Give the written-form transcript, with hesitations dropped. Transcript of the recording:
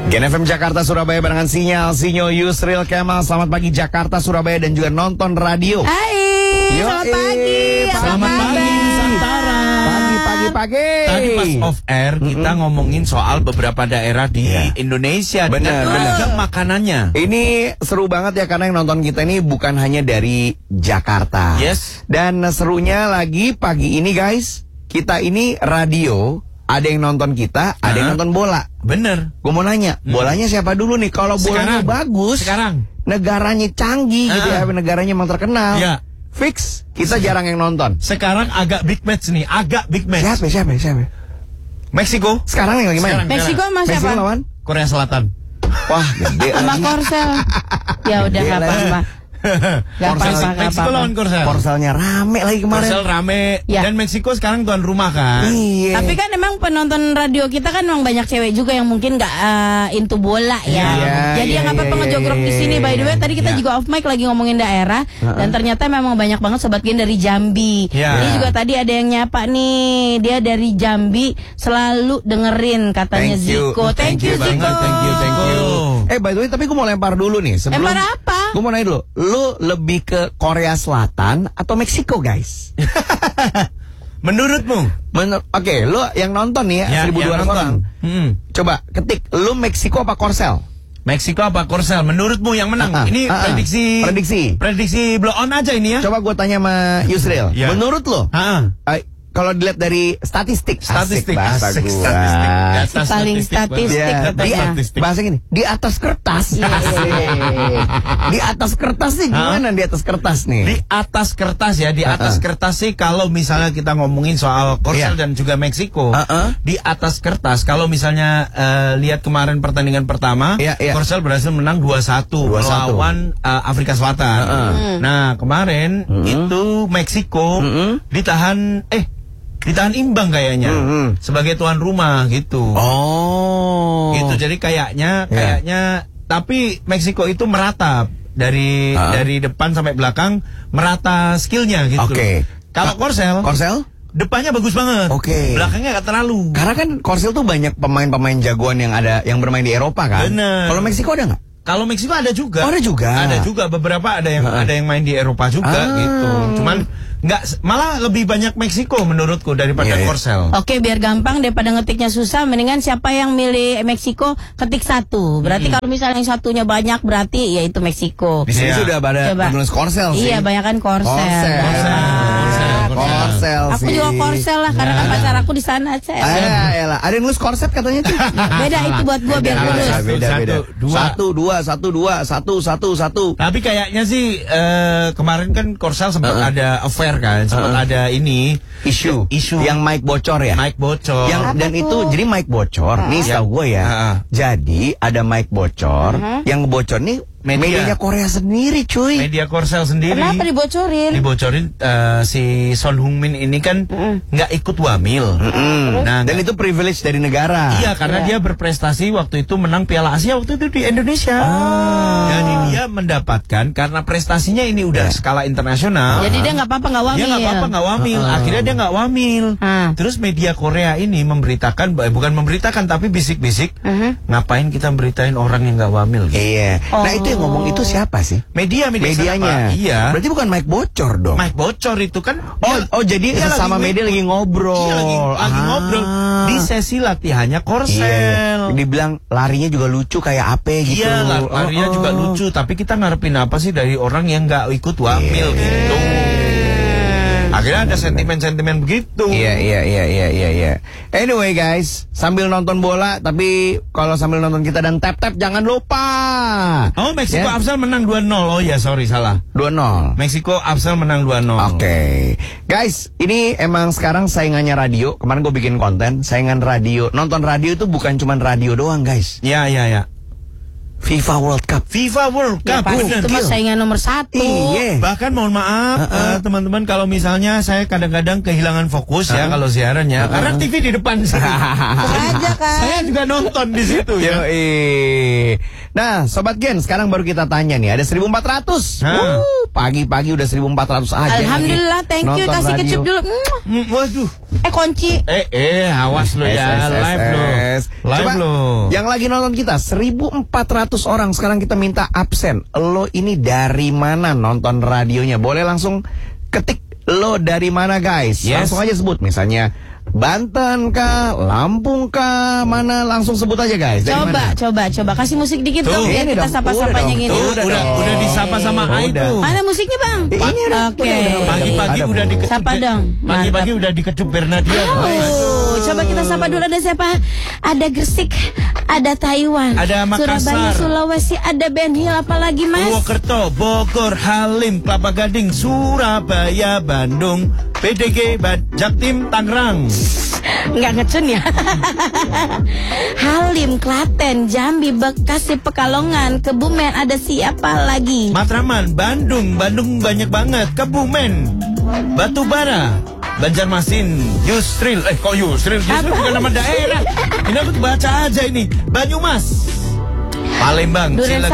Gen FM Jakarta Surabaya barengan Sinyal, Sinyo, Yusril, Kemal. Selamat pagi Jakarta Surabaya dan juga nonton radio. Hai, selamat pagi. Selamat pagi Nusantara. Pagi. Tadi pas off air kita ngomongin soal beberapa daerah di Indonesia Benar, dan benar. beragam makanannya. Ini seru banget ya karena yang nonton kita ini bukan hanya dari Jakarta. Yes. Dan serunya lagi pagi ini guys, kita ini radio, ada yang nonton kita, ada yang nonton bola. Bener. Gue mau nanya, bolanya siapa dulu nih? Kalau bolanya bagus, Sekarang. negaranya canggih gitu ya, negaranya emang terkenal. Ya. Fix, kita jarang yang nonton. Sekarang agak big match nih, agak big match. Siapa? Meksiko, Sekarang yang lagi main? Sekarang. Meksiko sama Meksiko siapa? lawan? Korea Selatan. Wah, gede Sama lagi. Korsel. Ya udah Gede nggak lagi. apa-apa. Gak apa-apa, gak Meksiko apa-apa. lawan Korsel. Korselnya rame lagi kemarin. Korsel rame Ya. dan Meksiko sekarang tuan rumah kan. Iya. Tapi kan emang penonton radio kita kan emang banyak cewek juga yang mungkin nggak into bola ya. Iya, Jadi yang apa ngejogrok di sini. By the way, tadi kita juga off mic lagi ngomongin daerah dan ternyata memang banyak banget sobat Gen dari Jambi. Iya. Ini juga tadi ada yang nyapa nih, dia dari Jambi selalu dengerin katanya Thank you. Ziko. Thank you banget, Ziko. thank you. By the way, tapi gue mau lempar dulu nih. Sebelum Lempar apa? Gue mau nanya dulu, lu lebih ke Korea Selatan atau Meksiko guys? Menurutmu? Oke, lu yang nonton nih ya, 1.200 orang. Coba ketik, lu Meksiko apa Korsel? Meksiko apa Korsel? Menurutmu yang menang? Ini prediksi blow on aja ini ya. Coba gue tanya sama Yusril. Ya. Menurut lo, kalau dilihat dari statistik, Statistik. bahasa Asik, gua. statistik. Data Paling statistik Ya, katanya. bahasa gini, di atas kertas. Di atas kertas nih gimana di atas kertas nih? Di atas kertas ya, di atas kertas sih kalau misalnya kita ngomongin soal Korsel dan juga Meksiko, di atas kertas kalau misalnya lihat kemarin pertandingan pertama, Korsel berhasil menang 2-1 melawan Afrika Selatan. Nah, kemarin itu Meksiko ditahan imbang kayaknya sebagai tuan rumah gitu. Oh. Gitu. Jadi kayaknya tapi Meksiko itu merata dari depan sampai belakang merata skillnya gitu. Oke. Kalau Korsel depannya bagus banget. Oke. Belakangnya gak terlalu. Karena kan Korsel tuh banyak pemain-pemain jagoan yang bermain di Eropa kan. Bener. Kalau Meksiko ada nggak? Kalau Meksiko ada juga. Oh, ada juga. Ada juga beberapa ada yang main di Eropa juga gitu. Cuman malah lebih banyak Meksiko menurutku daripada Korsel. Oke, biar gampang daripada ngetiknya susah, mendingan siapa yang milih Meksiko ketik satu. Berarti kalau misalnya yang satunya banyak berarti ya itu Meksiko. Di sini sudah ada penulis Korsel sih. Iya, banyak kan Korsel. Korsel Aku sih. juga Korsel lah karena kan pacar aku di sana. Elah, ada yang nulis korset katanya tuh. Beda itu buat gua biar lurus. Beda. 1-2. Tapi kayaknya sih kemarin kan Korsel sempat ada affair kan, sempat ada isu yang mic bocor ya. Mic bocor. Dan itu jadi mic bocor. Nih setahu gue ya. Jadi ada mic bocor, yang bocor nih medianya Korea sendiri, cuy. Media Korsel sendiri. Kenapa dibocorin? Dibocorin si Son Heung-min ini kan nggak ikut wamil. Nah, dan itu privilege dari negara. Iya, karena dia berprestasi waktu itu menang Piala Asia waktu itu di Indonesia. Jadi dia mendapatkan karena prestasinya ini udah skala internasional. Jadi dia nggak apa-apa nggak wamil. Dia nggak wamil. Akhirnya dia nggak wamil. Terus media Korea ini memberitakan, bukan memberitakan tapi bisik-bisik, ngapain kita beritain orang yang nggak wamil? Gitu. Iya. Nah itu yang ngomong itu siapa sih? Medianya. Medianya. Iya. Berarti bukan mic bocor dong. Mic bocor itu kan. Jadi sama media lagi ngobrol. Iya, lagi ngobrol di sesi latihannya Korsel. Iya. Dibilang larinya juga lucu kayak apa gitu. Iya, larinya juga lucu. Tapi kita ngarepin apa sih dari orang yang nggak ikut wamil gitu. Akhirnya ada sentimen-sentimen begitu. Iya. Anyway guys, sambil nonton bola, tapi kalau sambil nonton kita dan tap-tap jangan lupa. Oh, Meksiko Afsal menang 2-0. Oh ya, sorry salah. 2-0. Meksiko Afsal menang 2-0. Oke. Guys, ini emang sekarang saingannya radio. Kemarin gue bikin konten saingan radio. Nonton radio itu bukan cuma radio doang, guys. Iya. FIFA World Cup. FIFA World Ya, Cup. pasti itu mah saingan nomor 1. Iya. Bahkan mohon maaf teman-teman kalau misalnya saya kadang-kadang kehilangan fokus ya kalau siarannya karena TV di depan sini. aja kan. Saya juga nonton di situ ya. Nah, Sobat Gen, sekarang baru kita tanya nih, ada 1.400. Pagi-pagi udah 1.400 aja. Alhamdulillah, thank you. Nonton Kasih radio. kecup dulu. Waduh. Kunci. Awas lo ya, live lo. Coba, lo. yang lagi nonton kita 1.400 orang. Sekarang kita minta absen. Lo ini dari mana nonton radionya? Boleh langsung ketik lo dari mana, guys. Yes. Langsung aja sebut, misalnya Banten kah, Lampung kah, mana, langsung sebut aja, guys. Dari mana? Coba kasih musik dikit Tuh, dong biar ini kita dong, sapa-sapanya udah gini. dong. Udah disapa sama Ai tuh. Mana musiknya, Bang? Ini udah, Oke. udah. Pagi-pagi Ada, udah Bu. dikecup. Sapa dong. Pagi-pagi udah dikecup Bernadia. Coba kita sapa dulu, ada siapa? Ada Gresik, ada Taiwan, Ada Makassar, Surabaya, Sulawesi, ada Ben Hill, apalagi Mas? Purwokerto, Bogor, Halim, Kelapa Gading, Surabaya, Bandung, PDG, Jaktim, Tangerang. Nggak ngecun ya. Halim, Klaten, Jambi, Bekasi, Pekalongan, Kebumen, ada siapa lagi? Matraman, Bandung banyak banget. Kebumen, Batubara, Banjarmasin, Yusril. Kok Yusril? Yusril bukan nama daerah. Ini aku baca aja ini. Banyumas, Palembang, Duren Cilegon.